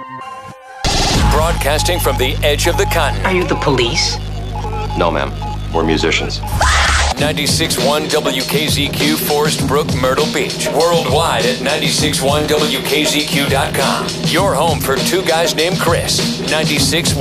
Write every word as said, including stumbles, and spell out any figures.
Broadcasting from the edge of the continent. Are you the police? No, ma'am. We're musicians. ninety-six point one W K Z Q, Forest Brook, Myrtle Beach. Worldwide at ninety-six point one W K Z Q dot com. Your home for two guys named Chris. ninety-six point one